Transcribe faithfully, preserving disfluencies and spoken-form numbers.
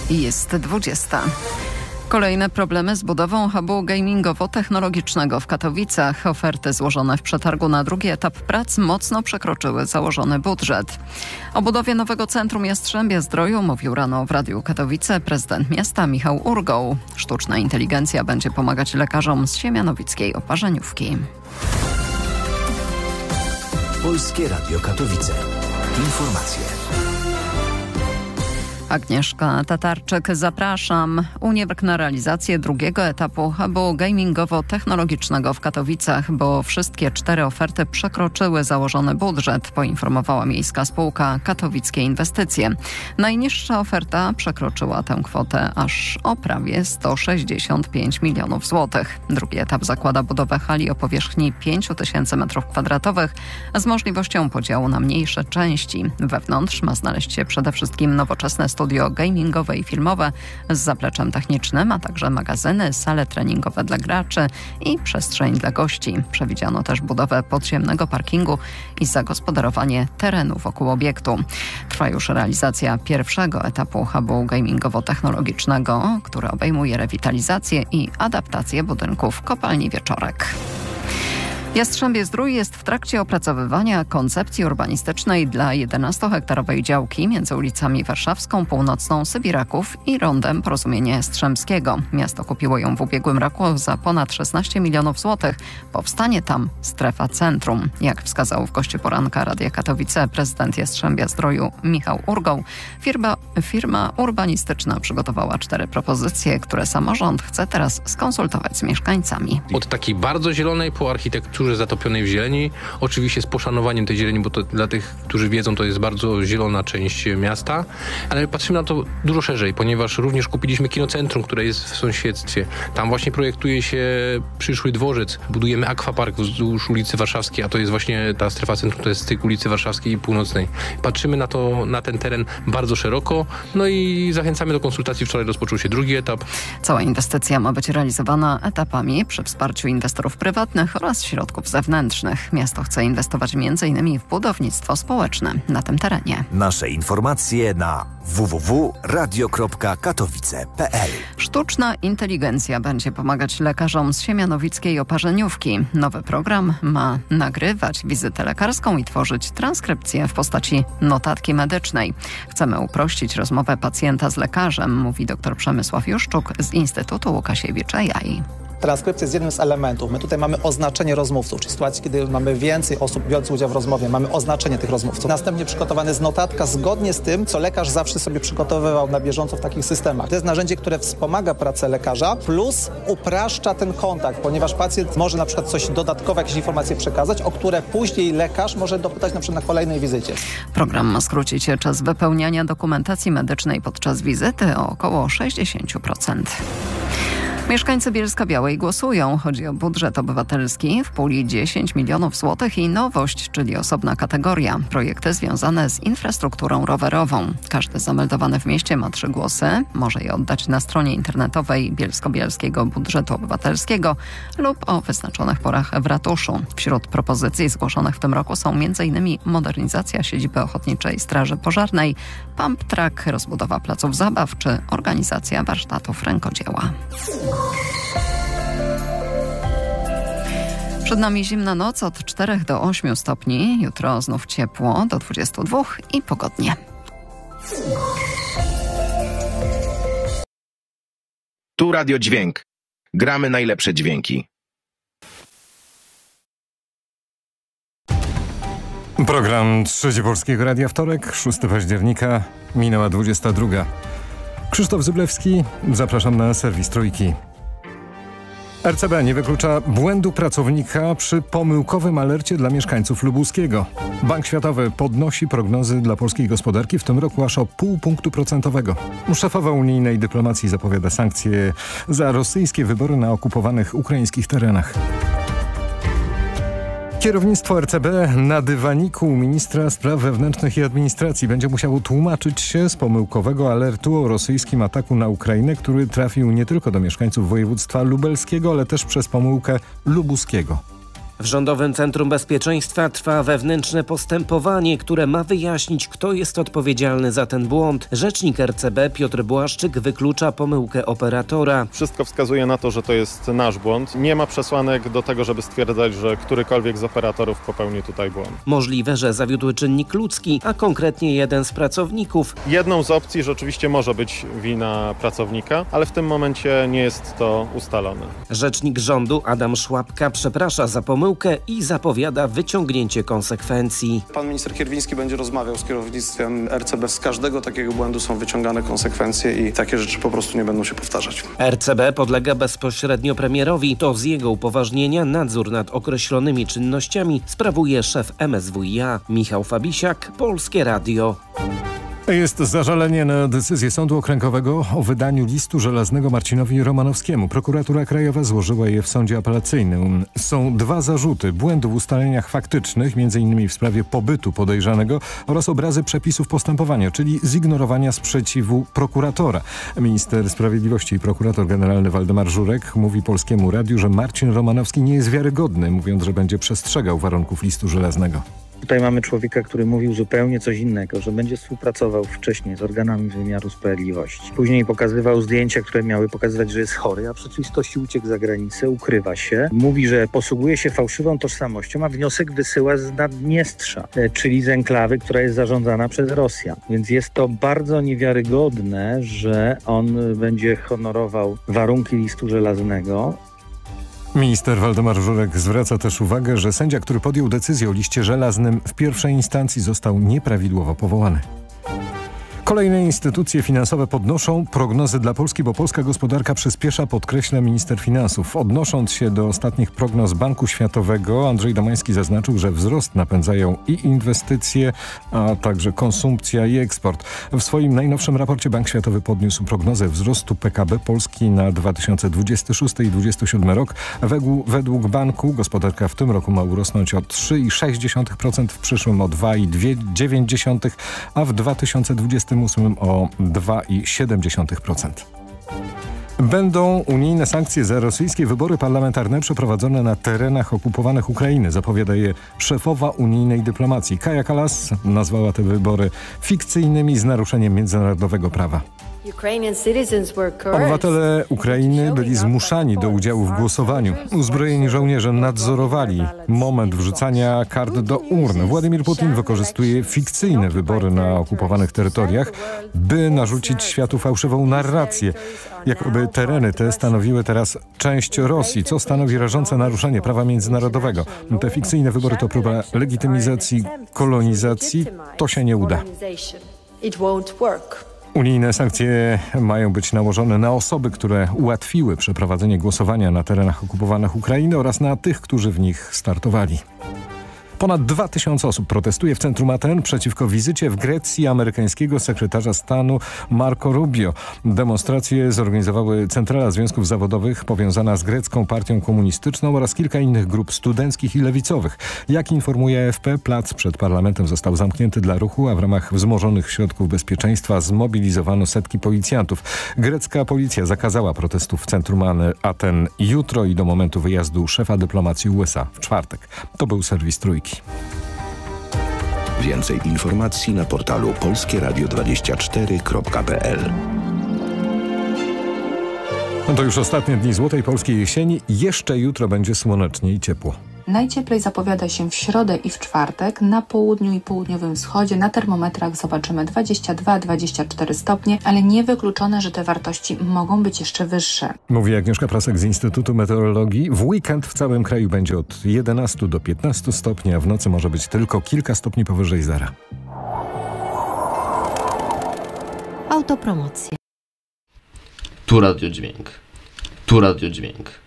Jest dwudziesta. Kolejne problemy z budową hubu gamingowo-technologicznego w Katowicach. Oferty złożone w przetargu na drugi etap prac mocno przekroczyły założony budżet. O budowie nowego centrum Jastrzębia-Zdroju mówił rano w Radiu Katowice prezydent miasta Michał Urgoł. Sztuczna inteligencja będzie pomagać lekarzom z siemianowickiej oparzeniówki. Polskie Radio Katowice. Informacje. Agnieszka Tatarczyk, zapraszam. Uniwerk na realizację drugiego etapu hubu gamingowo-technologicznego w Katowicach, bo wszystkie cztery oferty przekroczyły założony budżet, poinformowała miejska spółka Katowickie Inwestycje. Najniższa oferta przekroczyła tę kwotę aż o prawie sto sześćdziesiąt pięć milionów złotych. Drugi etap zakłada budowę hali o powierzchni pięć tysięcy metrów kwadratowych z możliwością podziału na mniejsze części. Wewnątrz ma znaleźć się przede wszystkim nowoczesne studio gamingowe i filmowe z zapleczem technicznym, a także magazyny, sale treningowe dla graczy i przestrzeń dla gości. Przewidziano też budowę podziemnego parkingu i zagospodarowanie terenu wokół obiektu. Trwa już realizacja pierwszego etapu hubu gamingowo-technologicznego, który obejmuje rewitalizację i adaptację budynków kopalni Wieczorek. Jastrzębie-Zdrój jest w trakcie opracowywania koncepcji urbanistycznej dla jedenastohektarowej działki między ulicami Warszawską, Północną, Sybiraków i rondem Porozumienia Jastrzębskiego. Miasto kupiło ją w ubiegłym roku za ponad szesnaście milionów złotych. Powstanie tam strefa centrum. Jak wskazał w gościu poranka Radia Katowice prezydent Jastrzębia-Zdroju Michał Urgoł, firma, firma urbanistyczna przygotowała cztery propozycje, które samorząd chce teraz skonsultować z mieszkańcami. Od takiej bardzo zielonej po architekturze zatopionej w zieleni, oczywiście z poszanowaniem tej zieleni, bo to dla tych, którzy wiedzą, to jest bardzo zielona część miasta, ale patrzymy na to dużo szerzej, ponieważ również kupiliśmy kinocentrum, które jest w sąsiedztwie. Tam właśnie projektuje się przyszły dworzec, budujemy akwapark wzdłuż ulicy Warszawskiej, a to jest właśnie ta strefa centrum, to jest styk ulicy Warszawskiej i Północnej. Patrzymy na to, na ten teren bardzo szeroko, no i zachęcamy do konsultacji. Wczoraj rozpoczął się drugi etap. Cała inwestycja ma być realizowana etapami przy wsparciu inwestorów prywatnych oraz środków zewnętrznych. Miasto chce inwestować między innymi w budownictwo społeczne na tym terenie. Nasze informacje na w w w kropka radio kropka katowice kropka p l. Sztuczna inteligencja będzie pomagać lekarzom z siemianowickiej oparzeniówki. Nowy program ma nagrywać wizytę lekarską i tworzyć transkrypcję w postaci notatki medycznej. Chcemy uprościć rozmowę pacjenta z lekarzem, mówi dr Przemysław Juszczuk z Instytutu Łukasiewicz A I. Transkrypcja jest jednym z elementów. My tutaj mamy oznaczenie rozmówców, czyli w sytuacji, kiedy mamy więcej osób biorących udział w rozmowie, mamy oznaczenie tych rozmówców. Następnie przygotowana jest notatka zgodnie z tym, co lekarz zawsze sobie przygotowywał na bieżąco w takich systemach. To jest narzędzie, które wspomaga pracę lekarza, plus upraszcza ten kontakt, ponieważ pacjent może na przykład coś dodatkowe, jakieś informacje przekazać, o które później lekarz może dopytać na przykład na kolejnej wizycie. Program ma skrócić czas wypełniania dokumentacji medycznej podczas wizyty o około sześćdziesiąt procent. Mieszkańcy Bielska-Białej głosują. Chodzi o budżet obywatelski w puli dziesięć milionów złotych i nowość, czyli osobna kategoria. Projekty związane z infrastrukturą rowerową. Każdy zameldowany w mieście ma trzy głosy. Może je oddać na stronie internetowej Bielsko-Bialskiego Budżetu Obywatelskiego lub o wyznaczonych porach w ratuszu. Wśród propozycji zgłoszonych w tym roku są m.in. modernizacja siedziby Ochotniczej Straży Pożarnej, pump track, rozbudowa placów zabaw czy organizacja warsztatów rękodzieła. Przed nami zimna noc od czterech do ośmiu stopni. Jutro znów ciepło do dwudziestu dwóch i pogodnie. Tu Radio Dźwięk. Gramy najlepsze dźwięki. Program Trzecie Polskiego Radia, wtorek, szóstego października, minęła dwudziesta druga. Krzysztof Zyblewski, zapraszam na serwis Trójki. R C B nie wyklucza błędu pracownika przy pomyłkowym alercie dla mieszkańców Lubuskiego. Bank Światowy podnosi prognozy dla polskiej gospodarki w tym roku aż o pół punktu procentowego. Szefowa unijnej dyplomacji zapowiada sankcje za rosyjskie wybory na okupowanych ukraińskich terenach. Kierownictwo R C B na dywaniku ministra spraw wewnętrznych i administracji będzie musiało tłumaczyć się z pomyłkowego alertu o rosyjskim ataku na Ukrainę, który trafił nie tylko do mieszkańców województwa lubelskiego, ale też przez pomyłkę lubuskiego. W Rządowym Centrum Bezpieczeństwa trwa wewnętrzne postępowanie, które ma wyjaśnić, kto jest odpowiedzialny za ten błąd. Rzecznik R C B Piotr Błaszczyk wyklucza pomyłkę operatora. Wszystko wskazuje na to, że to jest nasz błąd. Nie ma przesłanek do tego, żeby stwierdzać, że którykolwiek z operatorów popełnił tutaj błąd. Możliwe, że zawiódł czynnik ludzki, a konkretnie jeden z pracowników. Jedną z opcji rzeczywiście może być wina pracownika, ale w tym momencie nie jest to ustalone. Rzecznik rządu Adam Szłapka przeprasza za pomyłkę i zapowiada wyciągnięcie konsekwencji. Pan minister Kierwiński będzie rozmawiał z kierownictwem R C B. Z każdego takiego błędu są wyciągane konsekwencje i takie rzeczy po prostu nie będą się powtarzać. R C B podlega bezpośrednio premierowi. To z jego upoważnienia nadzór nad określonymi czynnościami sprawuje szef M S W i A Michał Fabisiak, Polskie Radio. Jest zażalenie na decyzję Sądu Okręgowego o wydaniu listu żelaznego Marcinowi Romanowskiemu. Prokuratura Krajowa złożyła je w sądzie apelacyjnym. Są dwa zarzuty: błędu w ustaleniach faktycznych, między innymi w sprawie pobytu podejrzanego, oraz obrazy przepisów postępowania, czyli zignorowania sprzeciwu prokuratora. Minister Sprawiedliwości i prokurator generalny Waldemar Żurek mówi Polskiemu Radiu, że Marcin Romanowski nie jest wiarygodny, mówiąc, że będzie przestrzegał warunków listu żelaznego. Tutaj mamy człowieka, który mówił zupełnie coś innego, że będzie współpracował wcześniej z organami wymiaru sprawiedliwości. Później pokazywał zdjęcia, które miały pokazywać, że jest chory, a w rzeczywistości uciekł za granicę, ukrywa się. Mówi, że posługuje się fałszywą tożsamością, a wniosek wysyła z Naddniestrza, czyli z enklawy, która jest zarządzana przez Rosjan. Więc jest to bardzo niewiarygodne, że on będzie honorował warunki listu żelaznego. Minister Waldemar Żurek zwraca też uwagę, że sędzia, który podjął decyzję o liście żelaznym, w pierwszej instancji został nieprawidłowo powołany. Kolejne instytucje finansowe podnoszą prognozy dla Polski, bo polska gospodarka przyspiesza, podkreśla minister finansów. Odnosząc się do ostatnich prognoz Banku Światowego, Andrzej Domański zaznaczył, że wzrost napędzają i inwestycje, a także konsumpcja i eksport. W swoim najnowszym raporcie Bank Światowy podniósł prognozę wzrostu P K B Polski na dwa tysiące dwudziesty szósty i dwa tysiące dwudziesty siódmy rok. Według, według banku gospodarka w tym roku ma urosnąć o trzy przecinek sześć procent, w przyszłym o dwa przecinek dziewięć procent, a w dwa tysiące dwudziestym ósmym o dwa przecinek siedem procent. Będą unijne sankcje za rosyjskie wybory parlamentarne przeprowadzone na terenach okupowanych Ukrainy, zapowiada je szefowa unijnej dyplomacji. Kaja Kallas nazwała te wybory fikcyjnymi z naruszeniem międzynarodowego prawa. Obywatele Ukrainy byli zmuszani do udziału w głosowaniu. Uzbrojeni żołnierze nadzorowali moment wrzucania kart do urn. Władimir Putin wykorzystuje fikcyjne wybory na okupowanych terytoriach, by narzucić światu fałszywą narrację, jakoby tereny te stanowiły teraz część Rosji, co stanowi rażące naruszenie prawa międzynarodowego. Te fikcyjne wybory to próba legitymizacji kolonizacji. To się nie uda. Unijne sankcje mają być nałożone na osoby, które ułatwiły przeprowadzenie głosowania na terenach okupowanych Ukrainy oraz na tych, którzy w nich startowali. Ponad dwa tysiące osób protestuje w centrum Aten przeciwko wizycie w Grecji amerykańskiego sekretarza stanu Marco Rubio. Demonstracje zorganizowały Centrala Związków Zawodowych powiązana z grecką partią komunistyczną oraz kilka innych grup studenckich i lewicowych. Jak informuje A F P, plac przed parlamentem został zamknięty dla ruchu, a w ramach wzmożonych środków bezpieczeństwa zmobilizowano setki policjantów. Grecka policja zakazała protestów w centrum Aten jutro i do momentu wyjazdu szefa dyplomacji U S A w czwartek. To był serwis Trójki. Więcej informacji na portalu polskie radio dwadzieścia cztery kropka p l. No to już ostatnie dni złotej polskiej jesieni. Jeszcze jutro będzie słonecznie i ciepło. Najcieplej zapowiada się w środę i w czwartek. Na południu i południowym wschodzie na termometrach zobaczymy dwadzieścia dwa dwadzieścia cztery stopnie, ale niewykluczone, że te wartości mogą być jeszcze wyższe. Mówi Agnieszka Prasek z Instytutu Meteorologii. W weekend w całym kraju będzie od jedenastu do piętnastu stopni, a w nocy może być tylko kilka stopni powyżej zera. Autopromocja. Tu Radio Dźwięk. Tu Radio Dźwięk.